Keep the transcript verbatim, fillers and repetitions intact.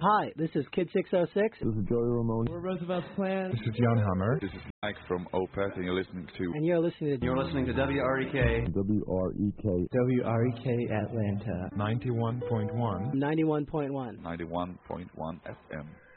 Hi, this is Kid six oh six. This is Joey Ramone. We're Roosevelt's Plan. This is Jan Hammer. This is Mike from Opeth, and you're listening to... And you're listening to... You're listening to W R E K. W R E K. W R E K Atlanta. ninety-one point one. ninety-one point one. ninety-one point one F M.